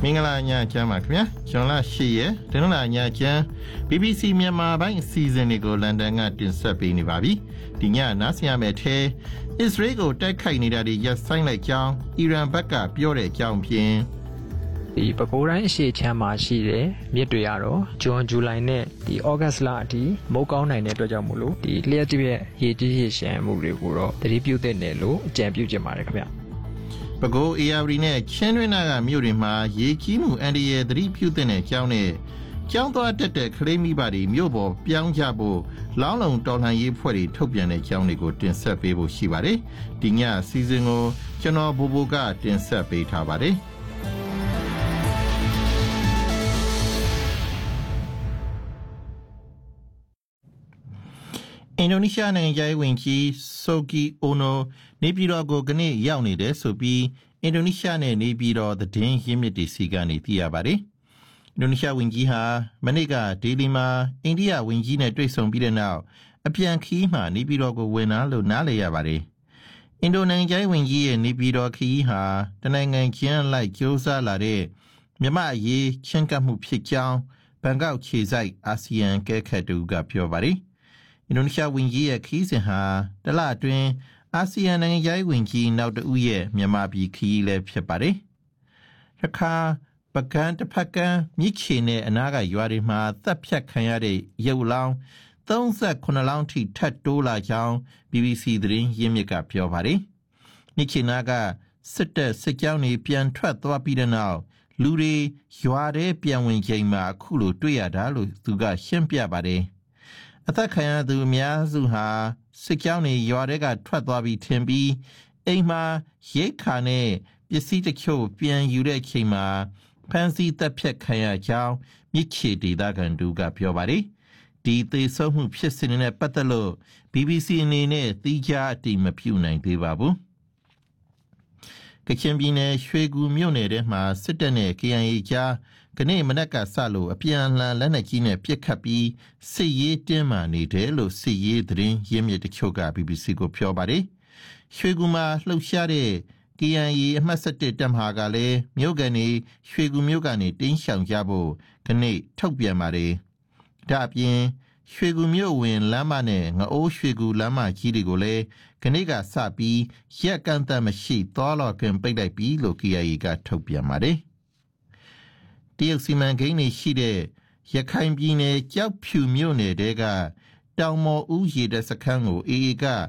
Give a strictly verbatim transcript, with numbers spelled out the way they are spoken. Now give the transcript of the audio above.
မင်္ဂလာညချမ်းပါခင်ဗျာဂျွန်လာရှိရဲ့တနင်္လာညချမ်း B B C မြန်မာပိုင်းအစီအစဉ်တွေကိုလန်ဒန်ကတင်ဆက်ပေးနေပါပြီဒီညနားဆင်ရမယ့်ထဲအစ္စရေးကိုတိုက်ခိုက်နေတာတွေရပ်ဆိုင်းလိုက်ကြောင်းအီရန်ဘက်ကပြောတဲ့အကြောင်းဖြင့်ဒီပဲခူးတိုင်းအရှေ့ချမ်းမှာရှိတယ်မြစ်တွေကတော့ဂျွန်ဇူလိုင်နဲ့ဒီဩဂတ်လအထိမုတ်ကောင်းနိုင်တဲ့အတွက်ကြောင့်မို့လို့ဒီလျှက်တပြက်ရေကြီးရေရှမ်းမှုတွေကိုတော့သတိပြုသင့်တယ်လို့အကြံပြုချင်ပါတယ်ခင်ဗျပဲခူး A R D နဲ့ချင်းတွင်းနာကမြို့တွေမှာရေကြီးမှုအန္တရာယ်သတိပြုသင့်တဲ့အကြောင်းနဲ့ကျောင်းသွားတက်တဲ့ကလေးမိဘတွေမြို့ပေါ်ပြောင်းကြဖို့လောင်းလုံတော်လှန်ရေးဖွဲ့တွေထုတ်ပြန်တဲ့အကြောင်းတွေကိုတင်ဆက်ပေးဖို့ရှိပါတယ်ဒီညစီစဉ်ကိုကျွန်တော်ဘူဘူကတင်ဆက်ပေးထားပါတယ်အင်ဒိုနီးရှားနိုင်ငံရဲ့ဝန်ကြီးဆိုကီအိုနိုနေပြည်တော်ကိုကနေ့ရောက်နေတယ်ဆိုပြီးအင်ဒိုနီးရှားနဲ့နေပြည်တော်သတင်းရင်းမြစ်တွေစီကနေသိရပါတယ်အင်ဒိုနီးရှားဝန်ကြီးဟာမနေ့ကဒေလီမှာအိန္ဒိယဝန်ကြီးနဲ့တွေ့ဆုံပြီးတဲ့နောက်အပြန်ခီးမှာနေပြည်တော်ကိုဝင်လာလို့နားလည်ရပါတယ်အင်ဒိုနိုင်ငံရဲ့ဝန်ကြီးရဲ့နေပြည်တော်ခီးဟာတနိုင်ငံချင်းလိုက်ကြိုးစားလာတဲ့မြန်မာအရေးချင်းကပ်မှုဖြစ်ကြောင်းဘန်ကောက်ခြေစိုက်အာဆီယံကဲခတ်တူကပြောပါတယ်အင်ဒိုနီးရှားဝန်ကြီးရဲ့ခီးစဉ်ဟာတလအတွင်းအာဆီယံနိုင်ငံရေးဝန်ကြီးနောက်တဦးရဲ့မြန်မာပြည်ခီးလည်းဖြစ်ပါတယ်။တစ်ခါပကန်းတစ်ဖက်ကန်းမြစ်ချေနဲ့အနားကရွာတွေမှာတပ်ဖြတ်ခံရတဲ့ရုပ်လောင်း၃၉လောင်းထိထပ်တိုးလာကြောင်း B B C သတင်းရင်းမြစ်ကပြောပါတယ်။မြစ်ချေနာကစစ်တပ်စစ်ကြောင်းတွေပြန်ထွက်သွားပြီးတဲ့နောက်လူတွေရွာထဲပြန်ဝင်ချိန်မှာအခုလိုတွေ့ရတာလို့သူကရှင်းပြပါတယ်။အသက်ခံရသူအများစုဟာစစ်ကြောင်းတွေရွာတွေကထွက်သွားပြီးထင်ပြီးအိမ်မှာရိတ်ခါနဲ့ပစ္စည်းတချို့ပြန်ယူတဲ့ချိန်မှာဖမ်းဆီးတပ်ဖြတ်ခံရကြောင်းမြစ်ချေဒေသခံတို့ကပြောပါတယ်ဒီသေဆုံးမှုဖြစ်စဉ်နဲ့ပတ်သက်လို့ B B C အနေနဲ့သိကြအတိမပြုနိုင်သေးပါဘူးကချင်ပြည်နယ်ရွှေကူမြို့နယ်ထဲမှာစစ်တပ်နဲ့ K I A ကြားကနေ့မနက်ကစလို့အပြန်အလှန်လက်နက်ကြီးနဲ့ပစ်ခတ်ပြီးစစ်ရေးတင်းမာနေတယ်လို့စစ်ရေးသတင်းရင်းမြစ်တချို့က B B C ကိုပြောပါတယ်။ရွှေကူမှာလှုပ်ရှားတဲ့ K I A အမှတ်၁၁တပ်မဟာကလည်းမြို့ကနေရွှေကူမြို့ကနေတင်းရှောင်ကြဖို့ကနေ့ထုတ်ပြန်ပါတယ်။ဒါအပြင်ရွှေကူမြို့ဝင်လမ်းမနဲ့ငအိုးရွှေကူလမ်းမကြီးတွေကိုလည်းကနေ့ကစပြီးရက်ကန့်သက်မရှိသွားလာခွင့်ပိတ်လိုက်ပြီလို့ K I A ကထုတ်ပြန်ပါတယ်။တရုတ်စီမံကိန်းတွေရှိတဲ့ရခိုင်ပြည်နယ်ကြောက်ဖြူမြို့နယ်တဲကတောင်မော်ဦးရေတပ်စခန်းကို A A က